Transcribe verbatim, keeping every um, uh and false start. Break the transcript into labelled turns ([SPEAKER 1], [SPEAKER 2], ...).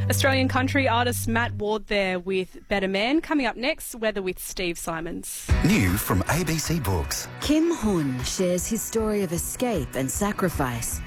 [SPEAKER 1] Australian country artist Matt Ward there with Better Man. Coming up next, weather with Steve Simons.
[SPEAKER 2] New from A B C Books.
[SPEAKER 3] Kim Hun shares his story of escape and sacrifice